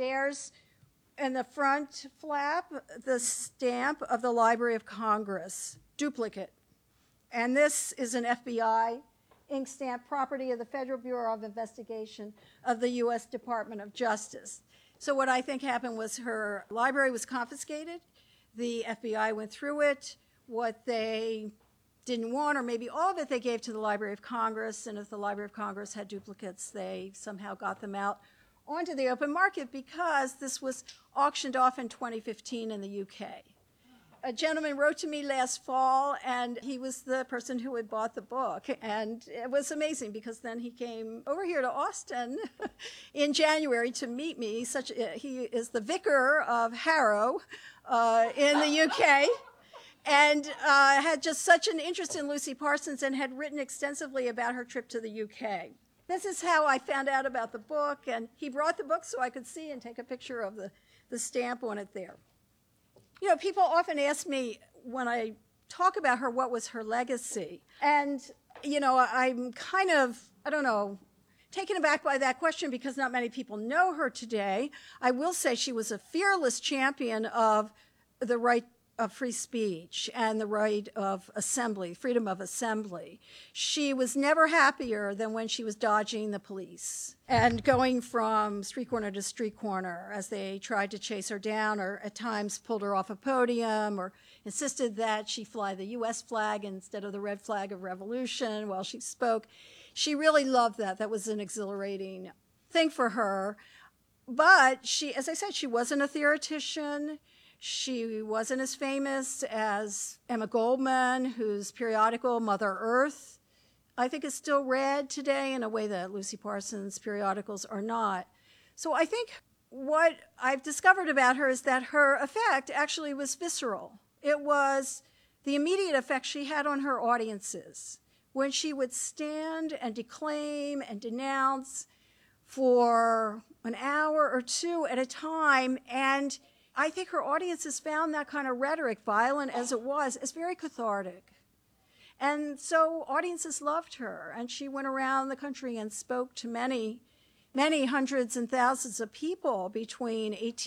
bears in the front flap the stamp of the Library of Congress, duplicate. And this is an FBI ink stamp, property of the Federal Bureau of Investigation of the U.S. Department of Justice. So what I think happened was her library was confiscated. The FBI went through it. What they didn't want, or maybe all of it, they gave to the Library of Congress. And if the Library of Congress had duplicates, they somehow got them out onto the open market, because this was auctioned off in 2015 in the UK. A gentleman wrote to me last fall, and he was the person who had bought the book. And it was amazing, because then he came over here to Austin in January to meet me. He is the vicar of Harrow in the UK, and had just such an interest in Lucy Parsons and had written extensively about her trip to the UK. This is how I found out about the book, and he brought the book so I could see and take a picture of the stamp on it there. You know, people often ask me when I talk about her, what was her legacy? And, you know, I'm kind of, I don't know, taken aback by that question, because not many people know her today. I will say she was a fearless champion of the right of free speech and the right of assembly, freedom of assembly. She was never happier than when she was dodging the police and going from street corner to street corner as they tried to chase her down, or at times pulled her off a podium, or insisted that she fly the U.S. flag instead of the red flag of revolution while she spoke. She really loved that. That was an exhilarating thing for her. But she, as I said, she wasn't a theoretician. She wasn't as famous as Emma Goldman, whose periodical Mother Earth, I think, is still read today in a way that Lucy Parsons' periodicals are not. So I think what I've discovered about her is that her effect actually was visceral. It was the immediate effect she had on her audiences when she would stand and declaim and denounce for an hour or two at a time. And I think her audiences found that kind of rhetoric, violent as it was, as very cathartic. And so audiences loved her, and she went around the country and spoke to many, many hundreds and thousands of people between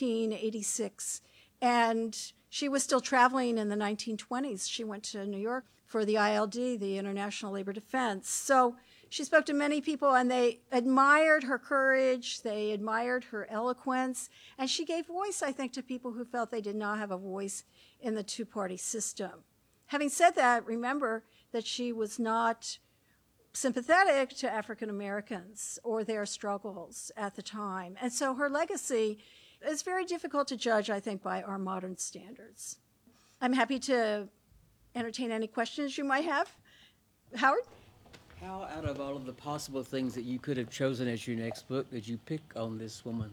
1886, and she was still traveling in the 1920s. She went to New York for the ILD, the International Labor Defense. So she spoke to many people, and they admired her courage, they admired her eloquence, and she gave voice, I think, to people who felt they did not have a voice in the two-party system. Having said that, remember that she was not sympathetic to African Americans or their struggles at the time. And so her legacy is very difficult to judge, I think, by our modern standards. I'm happy to entertain any questions you might have. Howard? How, out of all of the possible things that you could have chosen as your next book, did you pick on this woman?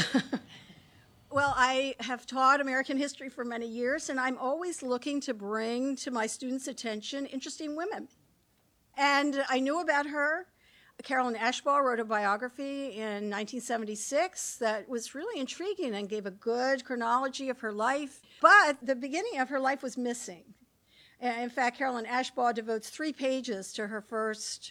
Well, I have taught American history for many years, and I'm always looking to bring to my students' attention interesting women. And I knew about her. Carolyn Ashbaugh wrote a biography in 1976 that was really intriguing and gave a good chronology of her life. But the beginning of her life was missing. In fact, Carolyn Ashbaugh devotes 3 pages to her first,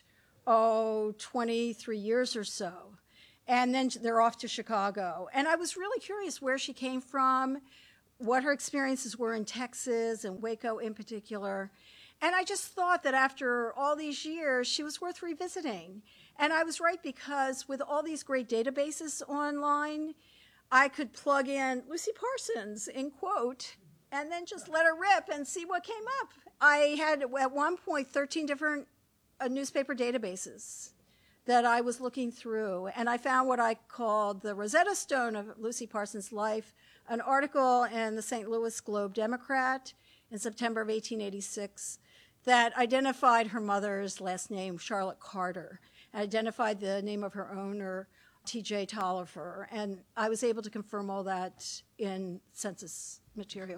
23 years or so. And then they're off to Chicago. And I was really curious where she came from, what her experiences were in Texas and Waco in particular. And I just thought that after all these years, she was worth revisiting. And I was right, because with all these great databases online, I could plug in Lucy Parsons in quote, and then just let her rip and see what came up. I had, at one point, 13 different newspaper databases that I was looking through, and I found what I called the Rosetta Stone of Lucy Parsons' life, an article in the St. Louis Globe-Democrat in September of 1886 that identified her mother's last name, Charlotte Carter, and identified the name of her owner, T.J. Tolliver, and I was able to confirm all that in census material.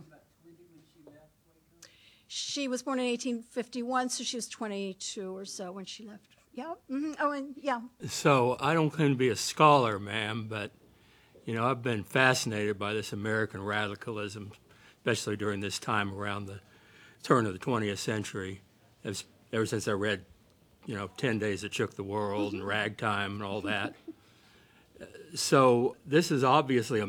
She was born in 1851, so she was 22 or so when she left. Yeah. Mm-hmm. Oh, and yeah. So I don't claim to be a scholar, ma'am, but I've been fascinated by this American radicalism, especially during this time around the turn of the 20th century. Ever since I read, 10 Days That Shook the World and Ragtime and all that. So this is obviously a